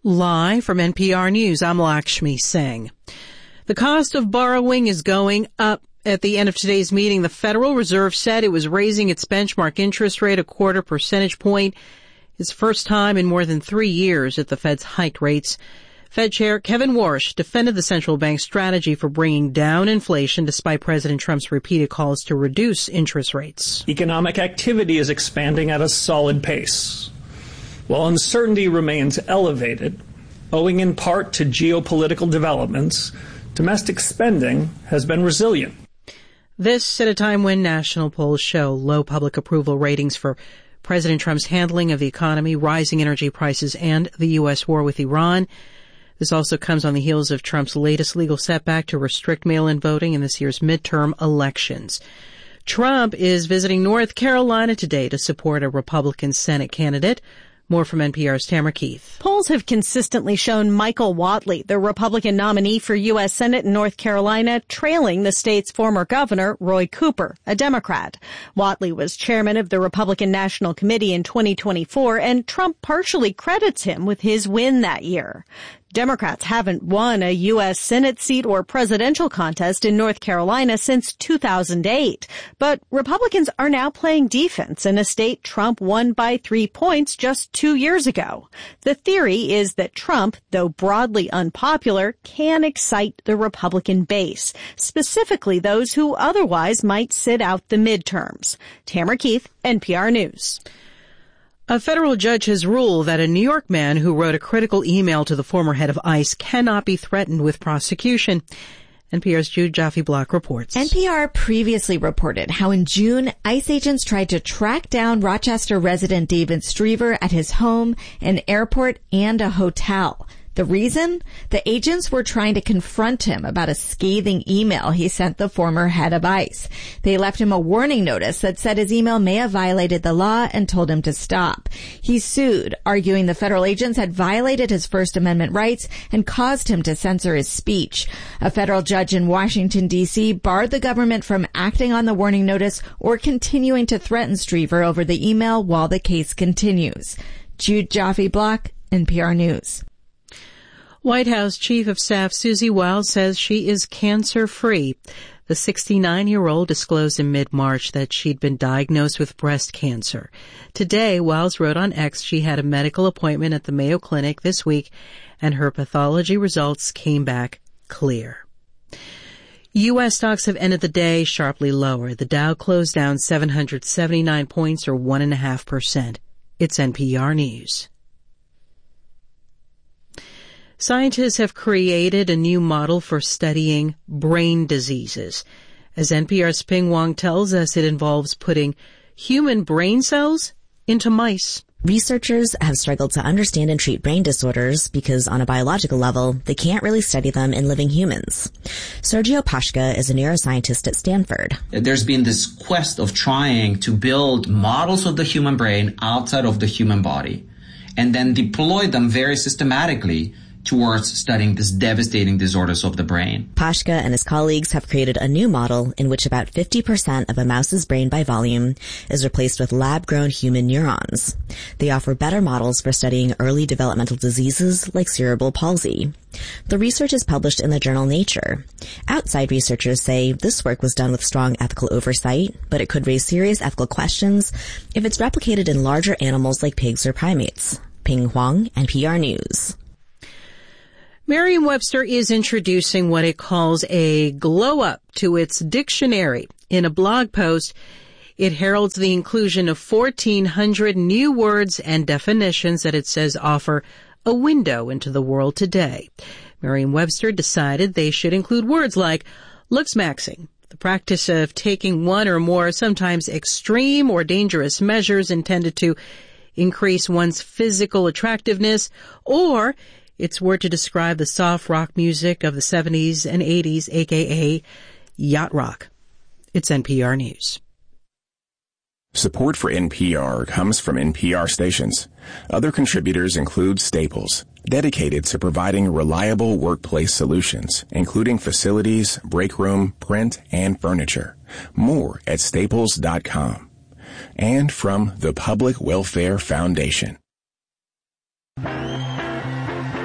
Live from NPR News, I'm Lakshmi Singh. The cost of borrowing is going up. At the end of today's meeting, the Federal Reserve said it was raising its benchmark interest rate a 0.25 percentage point. It's the first time in more than 3 years that the Fed's hiked rates. Fed Chair Kevin Warsh defended the central bank's strategy for bringing down inflation despite President Trump's repeated calls to reduce interest rates. Economic activity is expanding at a solid pace, while uncertainty remains elevated, owing in part to geopolitical developments. Domestic spending has been resilient. This at a time when national polls show low public approval ratings for President Trump's handling of the economy, rising energy prices, and the U.S. war with Iran. This also comes on the heels of Trump's latest legal setback to restrict mail-in voting in this year's midterm elections. Trump is visiting North Carolina today to support a Republican Senate candidate. More from NPR's Tamara Keith. Polls have consistently shown Michael Whatley, the Republican nominee for U.S. Senate in North Carolina, trailing the state's former governor, Roy Cooper, a Democrat. Whatley was chairman of the Republican National Committee in 2024, and Trump partially credits him with his win that year. Democrats haven't won a U.S. Senate seat or presidential contest in North Carolina since 2008. But Republicans are now playing defense in a state Trump won by 3 points just 2 years ago. The theory is that Trump, though broadly unpopular, can excite the Republican base, specifically those who otherwise might sit out the midterms. Tamara Keith, NPR News. A federal judge has ruled that a New York man who wrote a critical email to the former head of ICE cannot be threatened with prosecution. NPR's Jude Jaffe-Block reports. NPR previously reported how in June, ICE agents tried to track down Rochester resident David Striever at his home, an airport, and a hotel. The reason? The agents were trying to confront him about a scathing email he sent the former head of ICE. They left him a warning notice that said his email may have violated the law and told him to stop. He sued, arguing the federal agents had violated his First Amendment rights and caused him to censor his speech. A federal judge in Washington, D.C. barred the government from acting on the warning notice or continuing to threaten Striever over the email while the case continues. Jude Jaffe-Block, NPR News. White House Chief of Staff Susie Wiles says she is cancer-free. The 69-year-old disclosed in mid-March that she'd been diagnosed with breast cancer. Today, Wiles wrote on X she had a medical appointment at the Mayo Clinic this week, and her pathology results came back clear. U.S. stocks have ended the day sharply lower. The Dow closed down 779 points, or 1.5%. It's NPR News. Scientists have created a new model for studying brain diseases. As NPR's Ping Wong tells us, it involves putting human brain cells into mice. Researchers have struggled to understand and treat brain disorders because on a biological level, they can't really study them in living humans. Sergio Pashka is a neuroscientist at Stanford. There's been this quest of trying to build models of the human brain outside of the human body and then deploy them very systematically towards studying these devastating disorders of the brain. Pashka and his colleagues have created a new model in which about 50% of a mouse's brain by volume is replaced with lab-grown human neurons. They offer better models for studying early developmental diseases like cerebral palsy. The research is published in the journal Nature. Outside researchers say this work was done with strong ethical oversight, but it could raise serious ethical questions if it's replicated in larger animals like pigs or primates. Ping Huang, NPR News. Merriam-Webster is introducing what it calls a glow-up to its dictionary. In a blog post, it heralds the inclusion of 1,400 new words and definitions that it says offer a window into the world today. Merriam-Webster decided they should include words like looksmaxing, the practice of taking one or more sometimes extreme or dangerous measures intended to increase one's physical attractiveness, or its word to describe the soft rock music of the 70s and 80s, aka yacht rock. It's NPR News. Support for NPR comes from NPR stations. Other contributors include Staples, dedicated to providing reliable workplace solutions, including facilities, break room, print, and furniture. More at staples.com. And from the Public Welfare Foundation.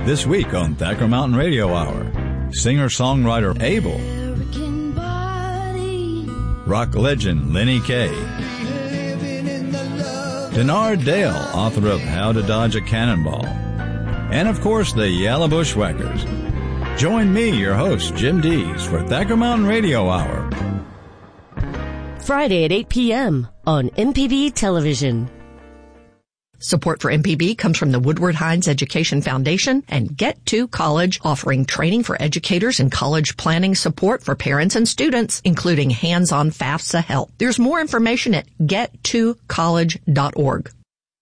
This week on Thacker Mountain Radio Hour, singer-songwriter Abel, rock legend Lenny Kaye, Denard Dale, author of How to Dodge a Cannonball, and of course the Yalla Bushwhackers. Join me, your host, Jim Dees, for Thacker Mountain Radio Hour. Friday at 8 p.m. on MPB Television. Support for MPB comes from the Woodward Hines Education Foundation and Get to College, offering training for educators and college planning support for parents and students, including hands-on FAFSA help. There's more information at gettocollege.org.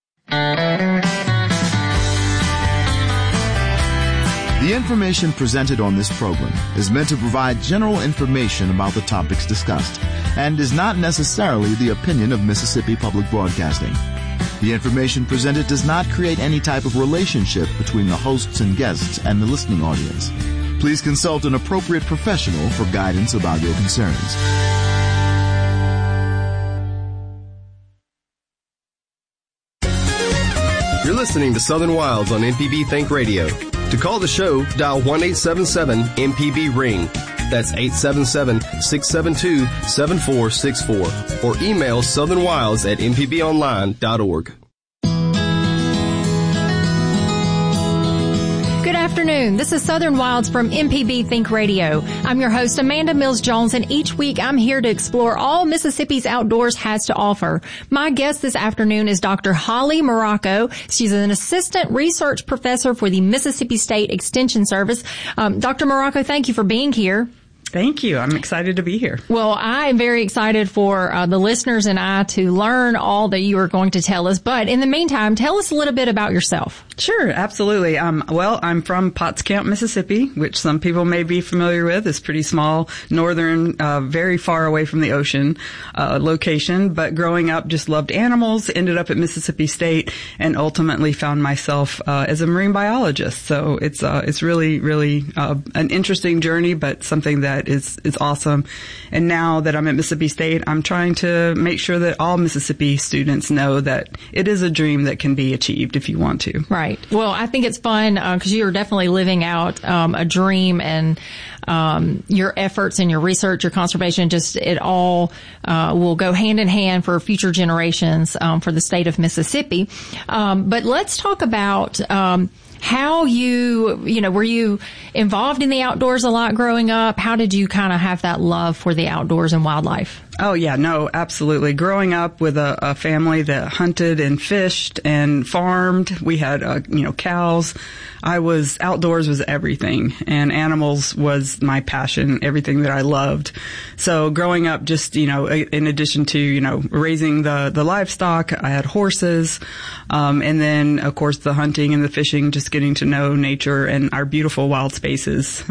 The information presented on this program is meant to provide general information about the topics discussed and is not necessarily the opinion of Mississippi Public Broadcasting. The information presented does not create any type of relationship between the hosts and guests and the listening audience. Please consult an appropriate professional for guidance about your concerns. You're listening to Southern Wilds on MPB Think Radio. To call the show, dial 1-877-MPB-RING. That's 877-672-7464. Or email southernwilds@mpbonline.org. Good afternoon. This is Southern Wilds from MPB Think Radio. I'm your host, Amanda Mills-Jones, and each week I'm here to explore all Mississippi's outdoors has to offer. My guest this afternoon is Dr. Holly Morocco. She's an assistant research professor for the Mississippi State Extension Service. Dr. Morocco, thank you for being here. Thank you. I'm excited to be here. Well, I'm very excited for the listeners and I to learn all that you are going to tell us. But in the meantime, tell us a little bit about yourself. Sure, absolutely. Well, I'm from Potts Camp, Mississippi, which some people may be familiar with. It's pretty small, northern, very far away from the ocean location. But growing up, just loved animals, ended up at Mississippi State, and ultimately found myself as a marine biologist. So it's really, really an interesting journey, but something that is awesome. And now that I'm at Mississippi State, I'm trying to make sure that all Mississippi students know that it is a dream that can be achieved if you want to. Right. Well, I think it's fun because you're definitely living out a dream, and your efforts and your research, your conservation, just it all will go hand in hand for future generations for the state of Mississippi. But let's talk about how were you involved in the outdoors a lot growing up? How did you kind of have that love for the outdoors and wildlife? Oh, yeah, no, absolutely. Growing up with a family that hunted and fished and farmed, we had, cows. Outdoors was everything, and animals was my passion, everything that I loved. So growing up, just, in addition to, raising the livestock, I had horses, and then, of course, the hunting and the fishing, just getting to know nature and our beautiful wild spaces.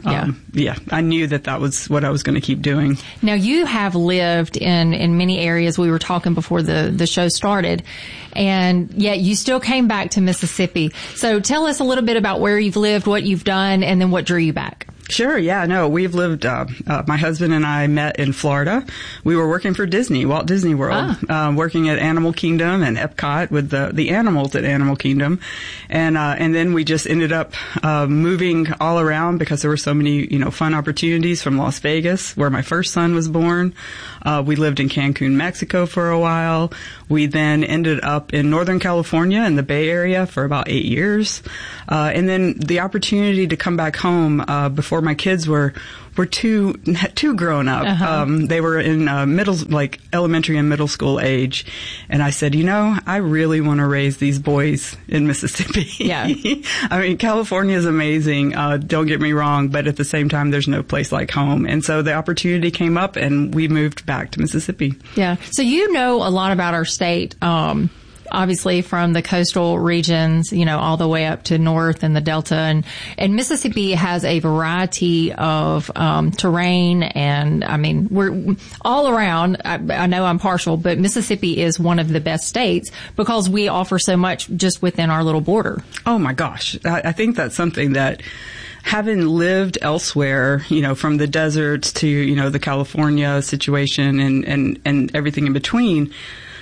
I knew that was what I was going to keep doing. Now, you have lived in many areas. We were talking before the show started, and yet you still came back to Mississippi. So tell us a little bit about where you've lived, what you've done, and then what drew you back. Sure. Yeah. No, we've lived, my husband and I met in Florida. We were working for Disney, Walt Disney World, working at Animal Kingdom and Epcot with the animals at Animal Kingdom. And then we just ended up, moving all around because there were so many, fun opportunities from Las Vegas, where my first son was born. We lived in Cancun, Mexico for a while. We then ended up in Northern California in the Bay Area for about 8 years. And then the opportunity to come back home, before my kids were too grown up. They were in elementary and middle school age. And I said, I really want to raise these boys in Mississippi. Yeah. I mean, California is amazing. Don't get me wrong, but at the same time, there's no place like home. And so the opportunity came up and we moved back to Mississippi. Yeah. So you know a lot about our state. Obviously from the coastal regions, all the way up to north and the Delta, and Mississippi has a variety of terrain, and I mean we're all around. I know I'm partial, but Mississippi is one of the best states because we offer so much just within our little border. Oh my gosh, I think that's something that, having lived elsewhere, from the deserts to the California situation and everything in between,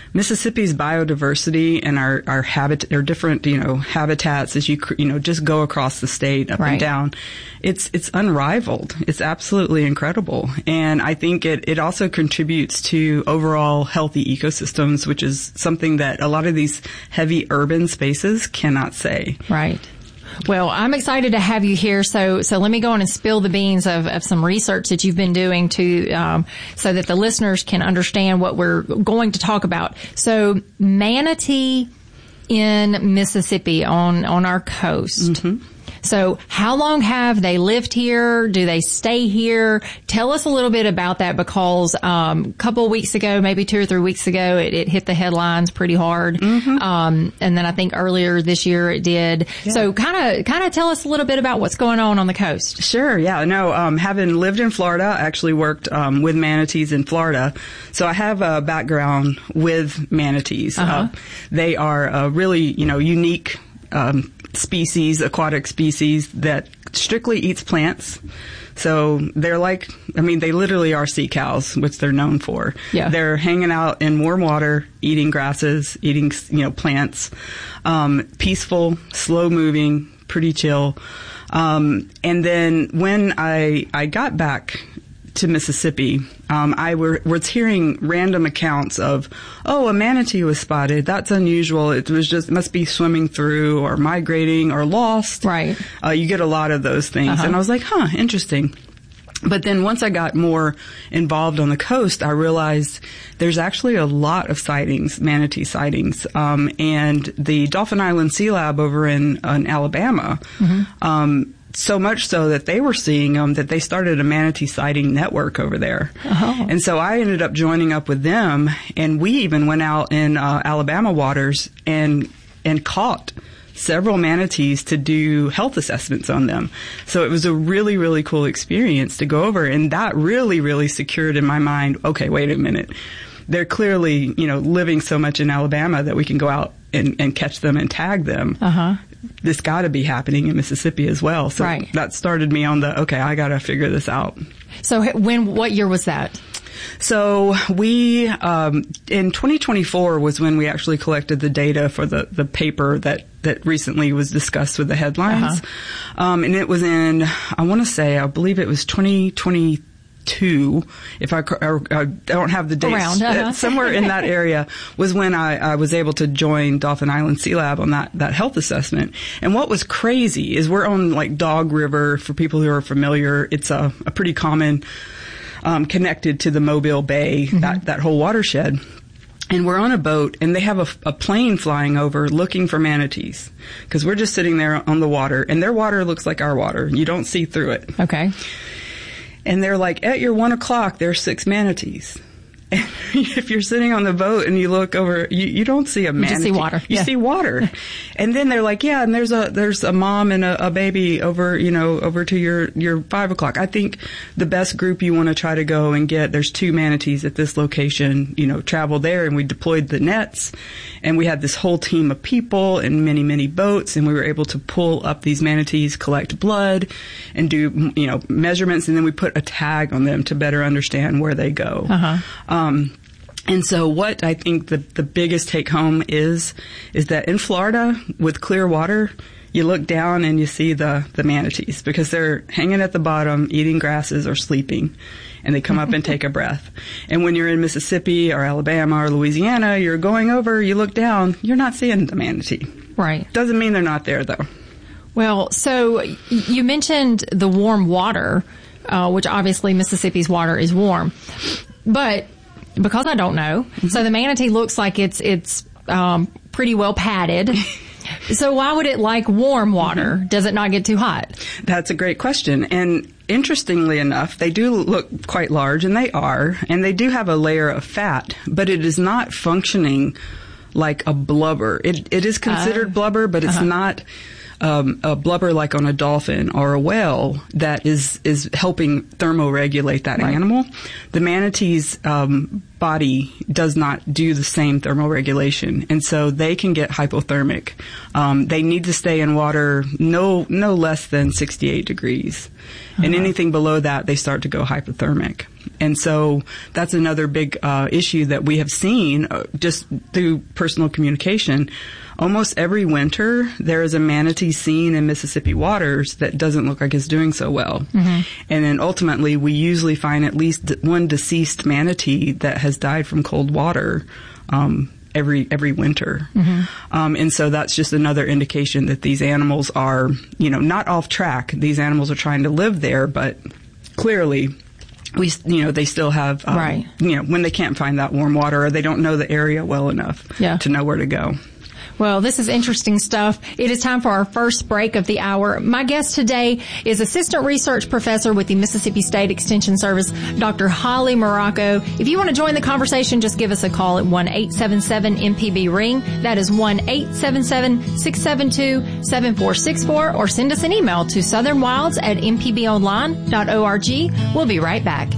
Mississippi's biodiversity and our different, habitats as you just go across the state up and down. It's unrivaled. It's absolutely incredible. And I think it also contributes to overall healthy ecosystems, which is something that a lot of these heavy urban spaces cannot say. Right. Well, I'm excited to have you here. So let me go on and spill the beans of some research that you've been doing so that the listeners can understand what we're going to talk about. So manatee in Mississippi on our coast. Mm-hmm. So how long have they lived here? Do they stay here? Tell us a little bit about that, because a couple of weeks ago, maybe 2 or 3 weeks ago, it hit the headlines pretty hard. Mm-hmm. And then I think earlier this year it did. Yeah. So kind of tell us a little bit about what's going on the coast. Sure. Yeah. No, having lived in Florida, I actually worked with manatees in Florida. So I have a background with manatees. Uh-huh. They are a really, unique aquatic species that strictly eats plants. So they're they literally are sea cows, which they're known for. Yeah. They're hanging out in warm water, eating grasses, eating, plants, peaceful, slow moving, pretty chill. And then when I got back to Mississippi, I was hearing random accounts of, a manatee was spotted. That's unusual. It must be swimming through or migrating or lost. Right. You get a lot of those things. Uh-huh. And I was like, interesting. But then once I got more involved on the coast, I realized there's actually a lot of sightings, manatee sightings. And the Dauphin Island Sea Lab over in Alabama, mm-hmm. So much so that they were seeing them that they started a manatee sighting network over there. Oh. And so I ended up joining up with them, and we even went out in Alabama waters and caught several manatees to do health assessments on them. So it was a really, really cool experience to go over, and that really, really secured in my mind, okay, wait a minute. They're clearly, living so much in Alabama that we can go out and catch them and tag them. Uh-huh. This got to be happening in Mississippi as well. So that started me on I got to figure this out. So what year was that? So we, in 2024 was when we actually collected the data for the paper that recently was discussed with the headlines. Uh-huh. And it was in, I believe it was 2022. If I don't have the dates, around, uh-huh. Somewhere in that area was when I was able to join Dauphin Island Sea Lab on that health assessment. And what was crazy is we're on Dog River. For people who are familiar, it's a pretty common, connected to the Mobile Bay, mm-hmm. that whole watershed. And we're on a boat, and they have a plane flying over looking for manatees, because we're just sitting there on the water, and their water looks like our water. You don't see through it. Okay. And they're like, at your 1:00, there's 6 manatees. And if you're sitting on the boat and you look over, you don't see a manatee. You just see water. You see water. And then they're like, and there's a mom and a baby over to your 5:00. I think the best group you want to try to go and get, there's 2 manatees at this location, travel there. And we deployed the nets, and we had this whole team of people and many, many boats, and we were able to pull up these manatees, collect blood, and do, measurements, and then we put a tag on them to better understand where they go. Uh-huh. And so what I think the biggest take home is that in Florida with clear water, you look down and you see the manatees, because they're hanging at the bottom, eating grasses or sleeping, and they come up and take a breath. And when you're in Mississippi or Alabama or Louisiana, you're going over, you look down, you're not seeing the manatee. Right. Doesn't mean they're not there, though. Well, so you mentioned the warm water, which obviously Mississippi's water is warm, but because I don't know, mm-hmm. So the manatee looks like it's pretty well padded. So why would it like warm water? Mm-hmm. Does it not get too hot? That's a great question. And interestingly enough, they do look quite large, and they do have a layer of fat, but it is not functioning like a blubber. It is considered blubber, but it's not a blubber like on a dolphin or a whale that is helping thermoregulate that animal. The manatee's body does not do the same thermal regulation, and so they can get hypothermic. They need to stay in water no less than 68 degrees. And anything below that, they start to go hypothermic. And so that's another big issue that we have seen just through personal communication. Almost every winter, there is a manatee seen in Mississippi waters that doesn't look like it's doing so well. Mm-hmm. And then ultimately, we usually find at least one deceased manatee that has died from cold water every winter. Mm-hmm. And so that's just another indication that these animals are, not off track. These animals are trying to live there, but clearly they still have, when they can't find that warm water or they don't know the area well enough to know where to go. Well, this is interesting stuff. It is time for our first break of the hour. My guest today is Assistant Research Professor with the Mississippi State Extension Service, Dr. Holly Mauraco. If you want to join the conversation, just give us a call at 1-877-MPB-RING. That is 1-877-672-7464, or send us an email to southernwilds@mpbonline.org. We'll be right back.